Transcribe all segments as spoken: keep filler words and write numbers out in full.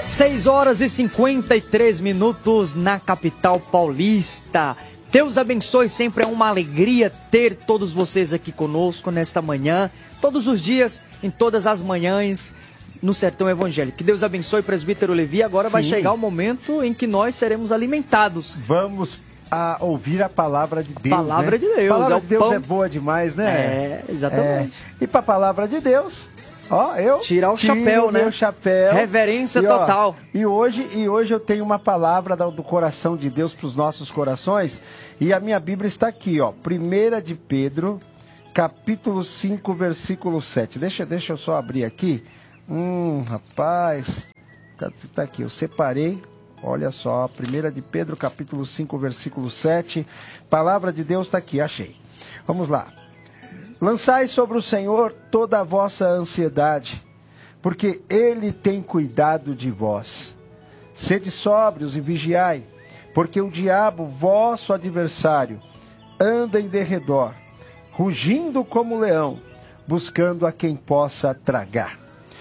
seis horas e cinquenta e três minutos na capital paulista. Deus abençoe, sempre é uma alegria ter todos vocês aqui conosco nesta manhã, todos os dias, em todas as manhãs, no Sertão Evangélico. Que Deus abençoe, presbítero Levi. Agora Sim. vai chegar o momento em que nós seremos alimentados. Vamos a ouvir a palavra de Deus. Palavra né? de Deus. A palavra é de Deus pão. é boa demais, né? É, exatamente. É. E para a palavra de Deus, ó, eu tirar o chapéu, né? Meu chapéu. Reverência e, ó, total. E hoje, e hoje eu tenho uma palavra do, do coração de Deus para os nossos corações. E a minha Bíblia está aqui, ó. primeira de Pedro, capítulo cinco, versículo sete. Deixa, deixa eu só abrir aqui. Hum, rapaz. Tá, tá aqui, eu separei. Olha só, primeira de Pedro, capítulo cinco, versículo sete. Palavra de Deus está aqui, achei. Vamos lá. Lançai sobre o Senhor toda a vossa ansiedade, porque Ele tem cuidado de vós. Sede sóbrios e vigiai, porque o diabo, vosso adversário, anda em derredor, rugindo como leão, buscando a quem possa tragar.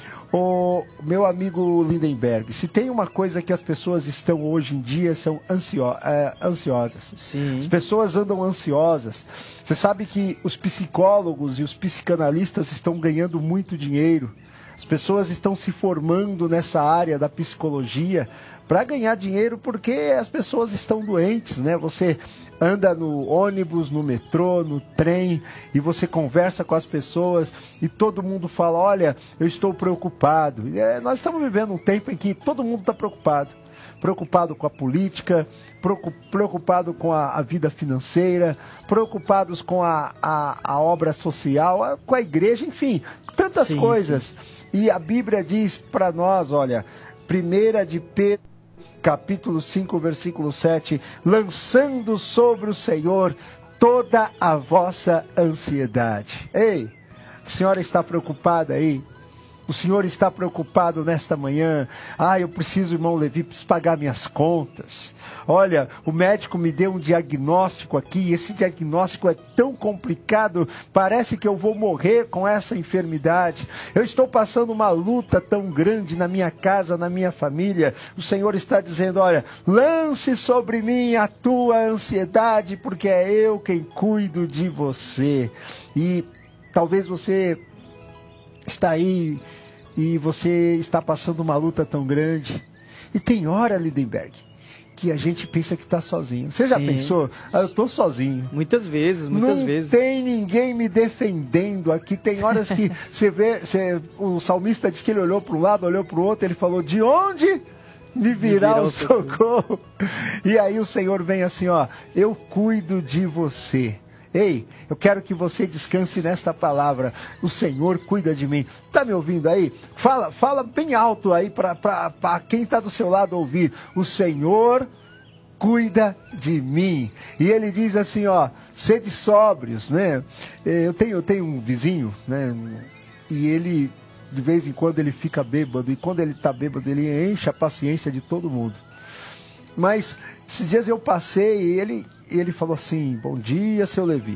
O meu amigo Lindenberg, se tem uma coisa que as pessoas estão hoje em dia, são ansio é, ansiosas. Sim. As pessoas andam ansiosas. Você sabe que os psicólogos e os psicanalistas estão ganhando muito dinheiro. As pessoas estão se formando nessa área da psicologia para ganhar dinheiro porque as pessoas estão doentes, né? Você anda no ônibus, no metrô, no trem e você conversa com as pessoas e todo mundo fala, olha, eu estou preocupado. E, é, nós estamos vivendo um tempo em que todo mundo está preocupado. Preocupado com a política, preocupado com a, a vida financeira, preocupados com a, a, a obra social, a, com a igreja, enfim, tantas sim, coisas. Sim. E a Bíblia diz para nós, olha, primeira de Pedro, capítulo cinco, versículo sete, lançando sobre o Senhor toda a vossa ansiedade. Ei, a senhora está preocupada aí? O senhor está preocupado nesta manhã? Ah, eu preciso, irmão Levi, preciso pagar minhas contas. Olha, o médico me deu um diagnóstico aqui, e esse diagnóstico é tão complicado, parece que eu vou morrer com essa enfermidade. Eu estou passando uma luta tão grande na minha casa, na minha família. O Senhor está dizendo, olha, lance sobre mim a tua ansiedade, porque é eu quem cuido de você. E talvez você está aí e você está passando uma luta tão grande. E tem hora, Lindenberg, que a gente pensa que está sozinho. Você já Sim. pensou? Ah, eu estou sozinho. Muitas vezes, muitas Não vezes. Não tem ninguém me defendendo aqui. Tem horas que você vê, você, o salmista diz que ele olhou para um lado, olhou para o outro, ele falou, de onde me virá o socorro? E aí o Senhor vem assim, ó, eu cuido de você. Ei, eu quero que você descanse nesta palavra. O Senhor cuida de mim. Está me ouvindo aí? Fala, fala bem alto aí para quem está do seu lado ouvir. O Senhor cuida de mim. E ele diz assim, ó, sede sóbrios, né? Eu tenho, eu tenho um vizinho, né? E ele, de vez em quando, ele fica bêbado. E quando ele está bêbado, ele enche a paciência de todo mundo. Mas esses dias eu passei e ele, ele falou assim, bom dia, seu Levi.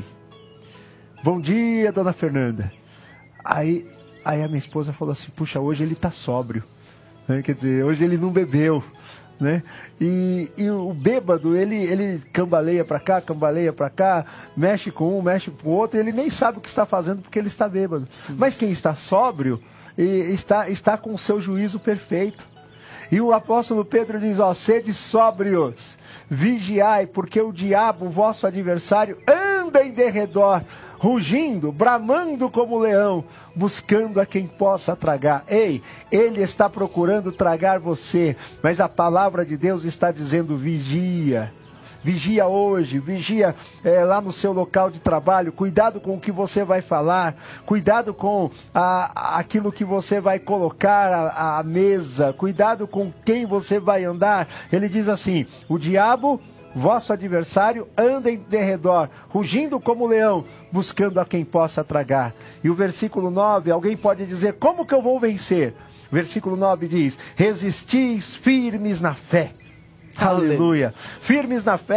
Bom dia, dona Fernanda. Aí, aí a minha esposa falou assim, puxa, hoje ele está sóbrio. Né? Quer dizer, hoje ele não bebeu. Né? E, e o bêbado, ele, ele cambaleia para cá, cambaleia para cá, mexe com um, mexe com o outro, e ele nem sabe o que está fazendo porque ele está bêbado. Sim. Mas quem está sóbrio e está, está com o seu juízo perfeito. E o apóstolo Pedro diz, ó, sede sóbrios, vigiai, porque o diabo, vosso adversário, anda em derredor, rugindo, bramando como leão, buscando a quem possa tragar. Ei, ele está procurando tragar você, mas a palavra de Deus está dizendo, vigia. Vigia hoje, vigia é, lá no seu local de trabalho, cuidado com o que você vai falar, cuidado com a, aquilo que você vai colocar à, à mesa, cuidado com quem você vai andar. Ele diz assim, o diabo, vosso adversário, anda em derredor, rugindo como leão, buscando a quem possa tragar. E o versículo nove, alguém pode dizer, como que eu vou vencer? Versículo nove diz, resistis firmes na fé. Aleluia. Firmes na fé,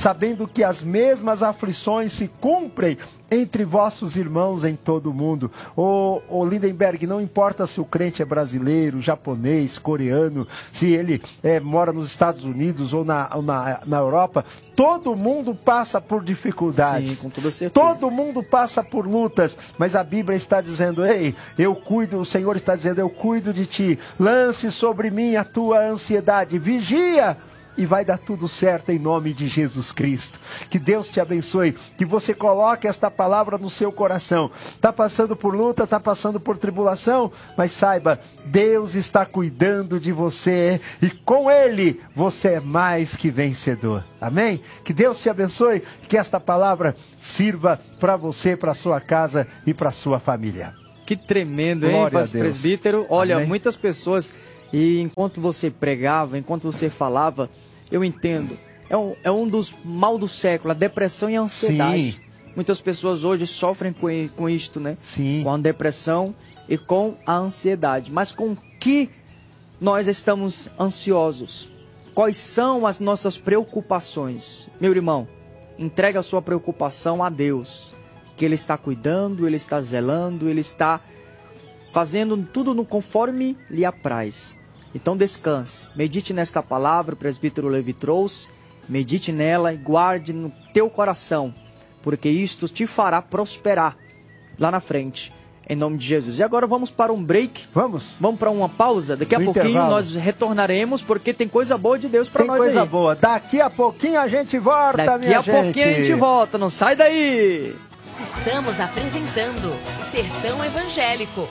sabendo que as mesmas aflições se cumprem entre vossos irmãos em todo o mundo. O, o Lindenberg, não importa se o crente é brasileiro, japonês, coreano, se ele é, mora nos Estados Unidos ou na, na, na Europa, todo mundo passa por dificuldades. Sim, com toda certeza. Todo mundo passa por lutas, mas a Bíblia está dizendo, ei, eu cuido, o Senhor está dizendo, eu cuido de ti, lance sobre mim a tua ansiedade, vigia, e vai dar tudo certo em nome de Jesus Cristo. Que Deus te abençoe, que você coloque esta palavra no seu coração. Está passando por luta, está passando por tribulação, mas saiba, Deus está cuidando de você e com Ele você é mais que vencedor. Amém? Que Deus te abençoe, que esta palavra sirva para você, para sua casa e para sua família. Que tremendo, hein, pastor presbítero? Olha, Amém. Muitas pessoas, e enquanto você pregava, enquanto você falava, eu entendo, é um, é um dos mal do século, a depressão e a ansiedade. Sim. Muitas pessoas hoje sofrem com, com isto, né? Sim. Com a depressão e com a ansiedade. Mas com que nós estamos ansiosos? Quais são as nossas preocupações? Meu irmão, entrega a sua preocupação a Deus, que Ele está cuidando, Ele está zelando, Ele está fazendo tudo no conforme lhe apraz. Então descanse, medite nesta palavra, o presbítero Levi trouxe, medite nela e guarde no teu coração, porque isto te fará prosperar lá na frente, em nome de Jesus. E agora vamos para um break. Vamos. Vamos para uma pausa, daqui a no pouquinho intervalo. Nós retornaremos, porque tem coisa boa de Deus para nós aí. Tem coisa boa, daqui a pouquinho a gente volta, daqui minha a gente. Daqui a pouquinho a gente volta, não sai daí. Estamos apresentando Sertão Evangélico.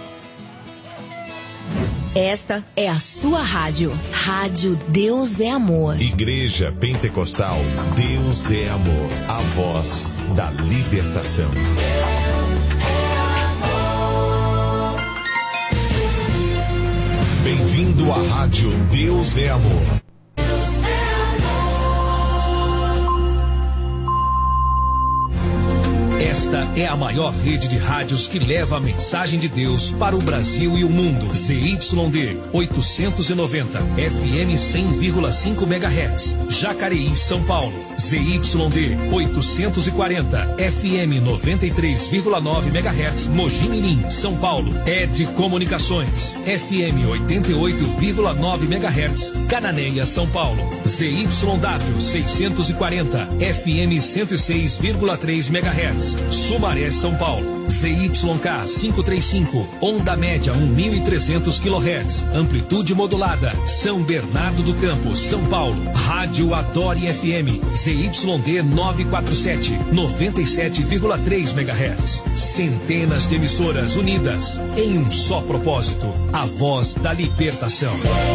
Esta é a sua rádio. Rádio Deus é Amor. Igreja Pentecostal Deus é Amor. A voz da libertação. Deus é amor. Bem-vindo à rádio Deus é Amor. Deus é amor. Esta é a maior rede de rádios que leva a mensagem de Deus para o Brasil e o mundo. Z Y D oitocentos e noventa, F M cem vírgula cinco megahertz, Jacareí, São Paulo. Z Y D oitocentos e quarenta, F M noventa e três vírgula nove megahertz, Mogi Mirim, São Paulo. Ed Comunicações, F M oitenta e oito vírgula nove megahertz, Cananéia, São Paulo. Z Y W seiscentos e quarenta, F M cento e seis vírgula três megahertz, Sumaré, São Paulo. Z Y K quinhentos e trinta e cinco, onda média mil e trezentos quilohertz, amplitude modulada, São Bernardo do Campo, São Paulo. Rádio Adore F M, Z Y D novecentos e quarenta e sete, noventa e sete vírgula três megahertz. Centenas de emissoras unidas em um só propósito, a voz da libertação.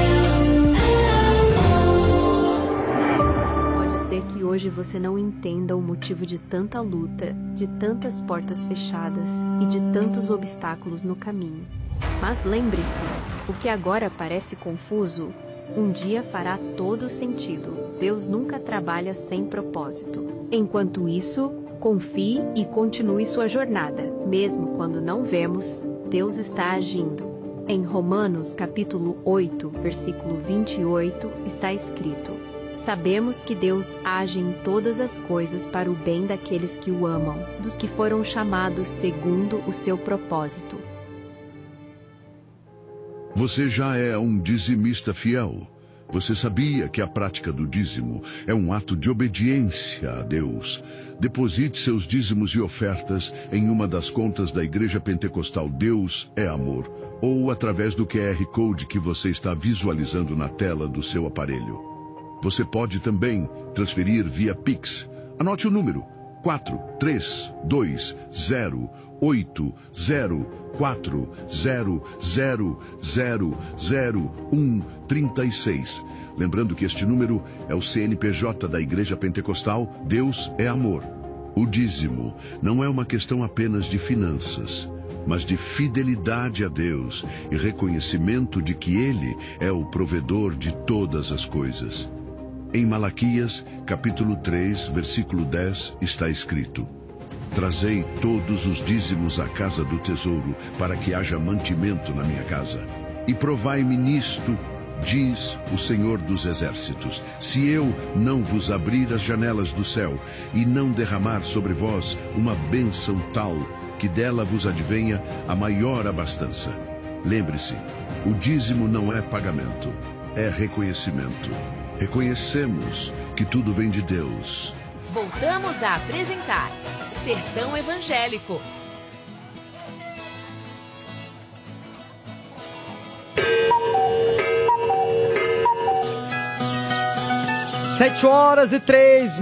Que hoje você não entenda o motivo de tanta luta, de tantas portas fechadas e de tantos obstáculos no caminho. Mas lembre-se, o que agora parece confuso, um dia fará todo sentido. Deus nunca trabalha sem propósito. Enquanto isso, confie e continue sua jornada. Mesmo quando não vemos, Deus está agindo. Em Romanos capítulo oito, versículo vinte e oito, está escrito: sabemos que Deus age em todas as coisas para o bem daqueles que o amam, dos que foram chamados segundo o seu propósito. Você já é um dizimista fiel. Você sabia que a prática do dízimo é um ato de obediência a Deus. Deposite seus dízimos e ofertas em uma das contas da Igreja Pentecostal Deus é Amor, ou através do Q R Code que você está visualizando na tela do seu aparelho. Você pode também transferir via Pix. Anote o número quatro três dois zero oito zero quatro zero zero zero zero um três seis. Lembrando que este número é o C N P J da Igreja Pentecostal Deus é Amor. O dízimo não é uma questão apenas de finanças, mas de fidelidade a Deus e reconhecimento de que Ele é o provedor de todas as coisas. Em Malaquias, capítulo três, versículo dez, está escrito: trazei todos os dízimos à casa do tesouro, para que haja mantimento na minha casa. E provai-me nisto, Diz o Senhor dos Exércitos: se eu não vos abrir as janelas do céu e não derramar sobre vós uma bênção tal que dela vos advenha a maior abastança. Lembre-se, o dízimo não é pagamento, é reconhecimento. Reconhecemos que tudo vem de Deus. Voltamos a apresentar Sertão Evangélico. Sete horas e três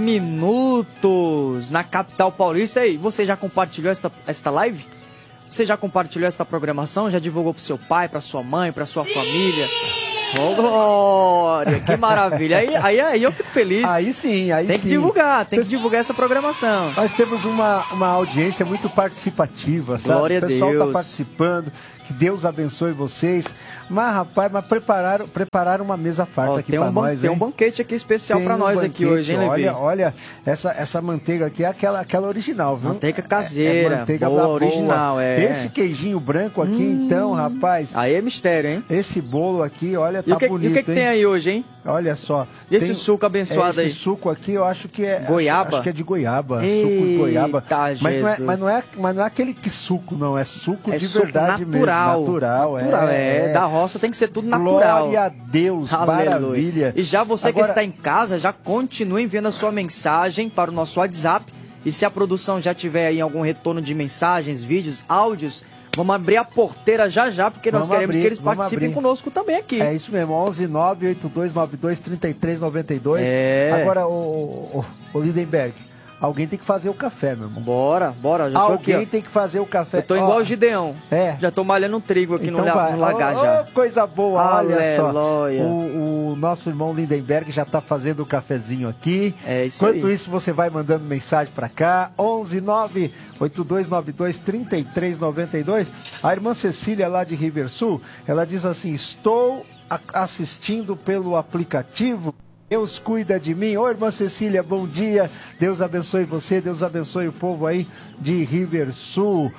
minutos na capital paulista. E aí, você já compartilhou esta, esta live? Você já compartilhou esta programação? Já divulgou pro seu pai, pra sua mãe, pra sua Sim! família? Ô, Glória, que maravilha. Aí, aí, aí eu fico feliz. Aí sim, aí tem sim. que divulgar, tem que divulgar essa programação. Nós temos uma, uma audiência muito participativa, sabe? Glória a Deus. O pessoal tá participando, que Deus abençoe vocês. Mas, rapaz, mas prepararam, prepararam uma mesa farta Ó, aqui pra um nós, Tem hein? um banquete aqui especial tem pra nós um aqui hoje, hein, Levi? Olha, olha, essa, essa manteiga aqui é aquela, aquela original, viu? Manteiga caseira, é, é manteiga boa, original, boa. é. Esse queijinho branco aqui, hum, então, rapaz... Aí é mistério, hein? Esse bolo aqui, olha, e tá o que, bonito, E o que, que tem aí hoje, hein? Olha só. E esse tem, suco abençoado é, aí? Esse suco aqui, eu acho que é... Goiaba? Acho, acho que é de goiaba. Eita, suco de goiaba. Jesus. Mas não, é, mas, não é, mas não é aquele que suco, não. É suco é de suco verdade natural. mesmo. Natural. Natural, é, é. Da roça tem que ser tudo natural. Glória a Deus, Aleluia. Maravilha. E já você Agora... que está em casa, já continue enviando a sua mensagem para o nosso WhatsApp. E se a produção já tiver aí algum retorno de mensagens, vídeos, áudios, vamos abrir a porteira já já, porque nós vamos queremos abrir, que eles participem abrir. conosco também aqui. É isso mesmo, onze nove oito dois nove dois três três nove dois. É. Agora, o, o, o Lindenberg, alguém tem que fazer o café, meu irmão. Bora, bora. Já tô alguém aqui, tem que fazer o café. Eu tô igual o Gideão. É. Já tô malhando um trigo aqui então no, vai. no lagar oh, já. Oh, coisa boa, Aleluia. olha só. O, o nosso irmão Lindenberg já tá fazendo o cafezinho aqui. É isso Enquanto aí. isso, você vai mandando mensagem pra cá. onze nove oito dois nove dois três três nove dois. A irmã Cecília, lá de Riversul, ela diz assim: estou assistindo pelo aplicativo. Deus cuida de mim. Ô, irmã Cecília, bom dia. Deus abençoe você, Deus abençoe o povo aí de Riversul.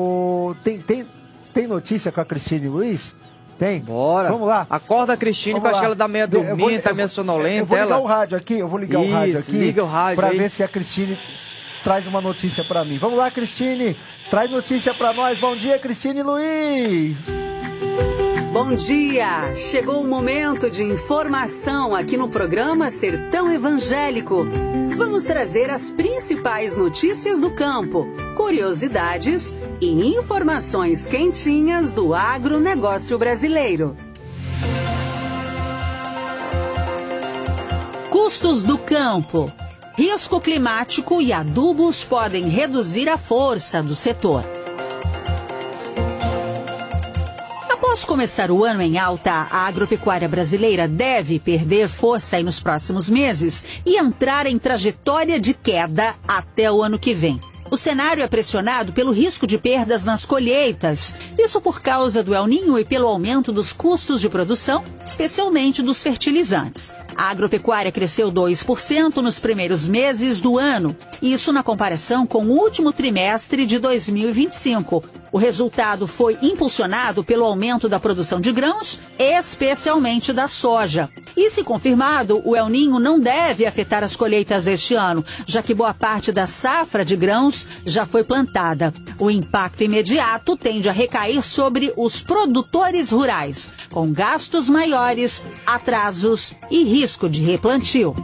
Ô, tem, tem, tem notícia com a Cristine Luiz? Tem? Bora. Vamos lá. Acorda a Cristine, que eu acho que ela tá meio dormindo, tá meio sonolenta. Eu vou ligar ela... o rádio aqui, eu vou ligar Isso, o rádio aqui. liga o rádio pra aí. ver se a Cristine traz uma notícia pra mim. Vamos lá, Cristine. Traz notícia pra nós. Bom dia, Cristine Luiz. Bom dia! Chegou o momento de informação aqui no programa Sertão Evangélico. Vamos trazer as principais notícias do campo, curiosidades e informações quentinhas do agronegócio brasileiro. Custos do campo. Risco climático e adubos podem reduzir a força do setor. Após começar o ano em alta, a agropecuária brasileira deve perder força aí nos próximos meses e entrar em trajetória de queda até o ano que vem. O cenário é pressionado pelo risco de perdas nas colheitas, isso por causa do El Niño e pelo aumento dos custos de produção, especialmente dos fertilizantes. A agropecuária cresceu dois por cento nos primeiros meses do ano, isso na comparação com o último trimestre de dois mil e vinte e cinco. O resultado foi impulsionado pelo aumento da produção de grãos, especialmente da soja. E se confirmado, o El Niño não deve afetar as colheitas deste ano, já que boa parte da safra de grãos já foi plantada. O impacto imediato tende a recair sobre os produtores rurais, com gastos maiores, atrasos e risco de replantio.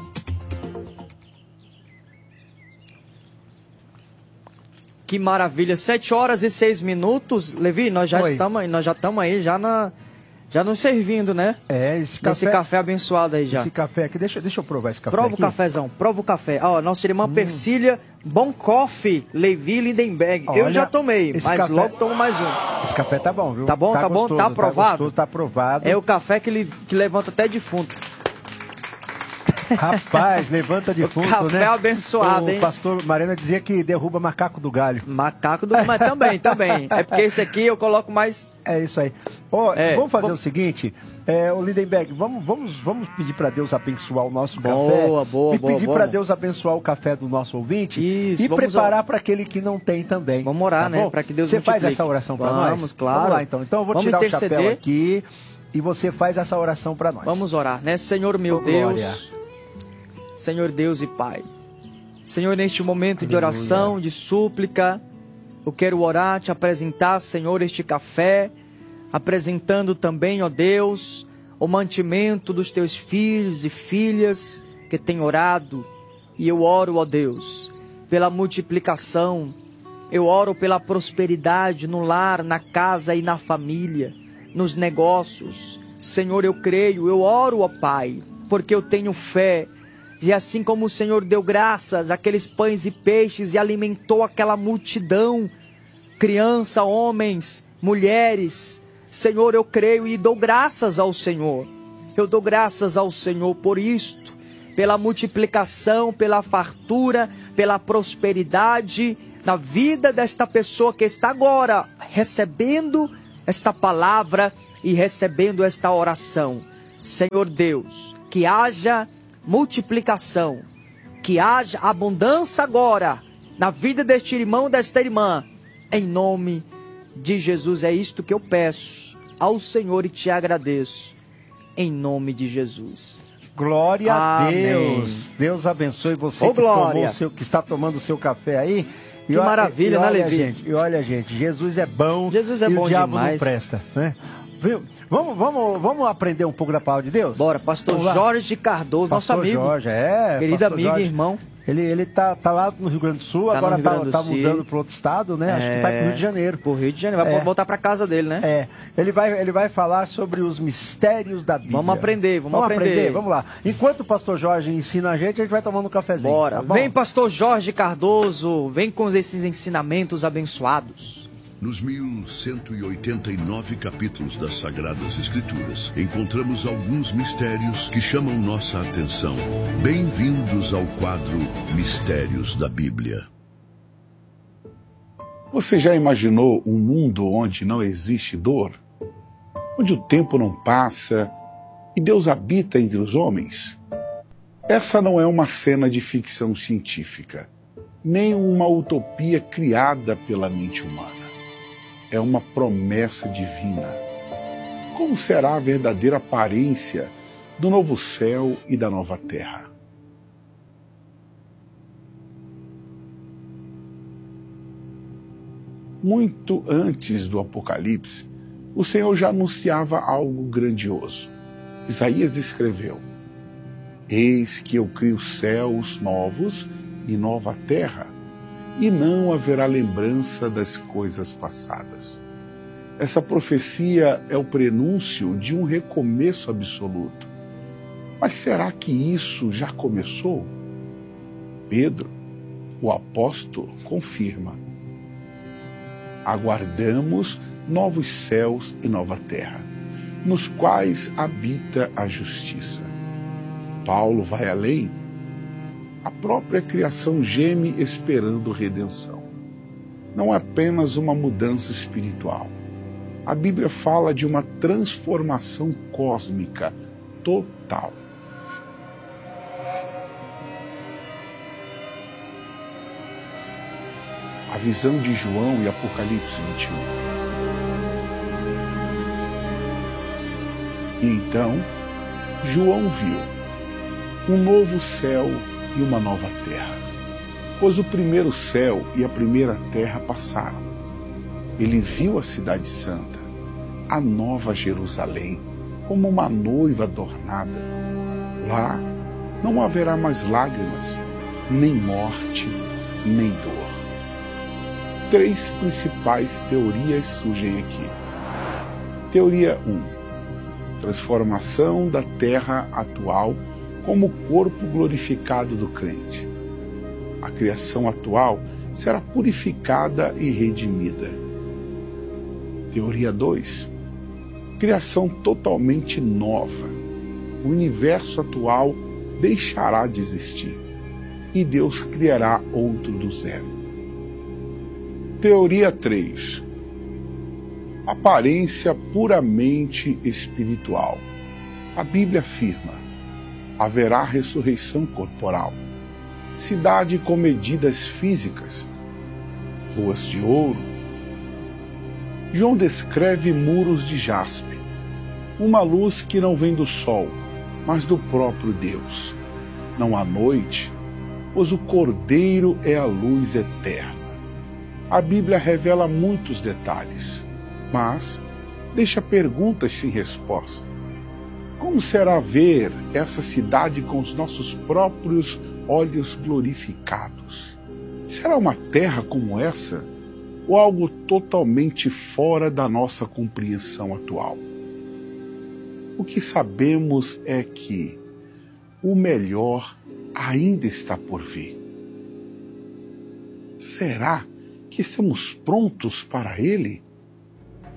Que maravilha, sete horas e seis minutos. Levi, nós já estamos nós já estamos aí já na já nos servindo, né? É, esse café, esse café abençoado aí já. Esse café aqui, deixa, deixa eu provar esse café prova aqui. Prova o cafezão, prova o café. Ó, nossa irmã hum. Persília, Bom Coffee, Levi Lindenberg. Olha, eu já tomei, mas café, logo tomo mais um. Esse café tá bom, viu? Tá bom, tá, tá gostoso, bom, tá aprovado? Tá gostoso, tá aprovado. É o café que, ele, que levanta até defunto. Rapaz, levanta de fundo, café né? abençoado, o hein? O pastor Marena dizia que derruba macaco do galho. Macaco do galho, mas também, também. É porque esse aqui eu coloco mais... É isso aí. Ó, é, vamos fazer vamos... o seguinte, é, o Lindenberg, vamos, vamos, vamos pedir para Deus abençoar o nosso boa, café. Boa, boa, E pedir boa. para Deus abençoar o café do nosso ouvinte. Isso, e preparar para aquele que não tem também. Vamos orar, tá, né? Para que Deus Você multiplique. faz essa oração para nós? Vamos, claro. Vamos lá, então. Então eu vou vamos tirar interceder. o chapéu aqui. e você faz essa oração para nós. Vamos orar, né? Senhor meu Oh, Deus, glória. Senhor Deus e Pai. Senhor, neste momento de Aleluia. oração, de súplica, eu quero orar, te apresentar, Senhor, este café, apresentando também, ó Deus, o mantimento dos teus filhos e filhas que têm orado. E eu oro, ó Deus, pela multiplicação, eu oro pela prosperidade no lar, na casa e na família, nos negócios. Senhor, eu creio, eu oro, ó Pai, porque eu tenho fé. E assim como o Senhor deu graças àqueles pães e peixes e alimentou aquela multidão, criança, homens, mulheres, Senhor, eu creio e dou graças ao Senhor. Eu dou graças ao Senhor por isto, pela multiplicação, pela fartura, pela prosperidade na vida desta pessoa que está agora recebendo esta palavra e recebendo esta oração. Senhor Deus, que haja multiplicação, que haja abundância agora na vida deste irmão, desta irmã, em nome de Jesus. É isto que eu peço ao Senhor e te agradeço, em nome de Jesus. Glória a Amém. Deus. Deus abençoe você Ô, que, glória. tomou o seu, que está tomando o seu café aí. Que ó- maravilha, e né, olha, Levi? gente, e olha, gente, Jesus é bom. Jesus é e bom o diabo demais. não presta, né? Viu? Vamos, vamos, vamos aprender um pouco da palavra de Deus? Bora, pastor Vamos lá. Jorge Cardoso, nosso Pastor amigo, Jorge, é, querido pastor amigo Jorge. e irmão. Ele, ele tá, tá lá no Rio Grande do Sul, Tá no agora Rio tá, Grande do tá Sul. mudando para outro estado, né? Acho que vai pro Rio de Janeiro. Pro Rio de Janeiro, vai É. voltar pra casa dele, né? É, ele vai, ele vai falar sobre os mistérios da Bíblia. Vamos aprender, vamos aprender. Vamos lá. Enquanto o pastor Jorge ensina a gente, a gente vai tomando um cafezinho. Bora. Tá bom? Vem, pastor Jorge Cardoso, vem com esses ensinamentos abençoados. Nos mil cento e oitenta e nove capítulos das Sagradas Escrituras, encontramos alguns mistérios que chamam nossa atenção. Bem-vindos ao quadro Mistérios da Bíblia. Você já imaginou um mundo onde não existe dor? Onde o tempo não passa e Deus habita entre os homens? Essa não é uma cena de ficção científica, nem uma utopia criada pela mente humana. É uma promessa divina. Como será a verdadeira aparência do novo céu e da nova terra? Muito antes do Apocalipse, o Senhor já anunciava algo grandioso. Isaías escreveu: Eis que eu crio céus novos e nova terra, e não haverá lembrança das coisas passadas. Essa profecia é o prenúncio de um recomeço absoluto. Mas será que isso já começou? Pedro, o apóstolo, confirma: aguardamos novos céus e nova terra, nos quais habita a justiça. Paulo vai além. A própria criação geme esperando redenção. Não é apenas uma mudança espiritual. A Bíblia fala de uma transformação cósmica total. A visão de João e Apocalipse vinte e um. E então, João viu um novo céu e uma nova terra, pois o primeiro céu e a primeira terra passaram. Ele viu a cidade santa, a nova Jerusalém, como uma noiva adornada. Lá não haverá mais lágrimas, nem morte, nem dor. Três principais teorias surgem aqui. Teoria um. Transformação da terra atual como o corpo glorificado do crente. A criação atual será purificada e redimida. Teoria dois. Criação totalmente nova. O universo atual deixará de existir e Deus criará outro do zero. Teoria três. Aparência puramente espiritual. A Bíblia afirma: haverá ressurreição corporal, cidade com medidas físicas, ruas de ouro. João descreve muros de jaspe, uma luz que não vem do sol, mas do próprio Deus. Não há noite, pois o Cordeiro é a luz eterna. A Bíblia revela muitos detalhes, mas deixa perguntas sem resposta. Como será ver essa cidade com os nossos próprios olhos glorificados? Será uma terra como essa ou algo totalmente fora da nossa compreensão atual? O que sabemos é que o melhor ainda está por vir. Será que estamos prontos para ele?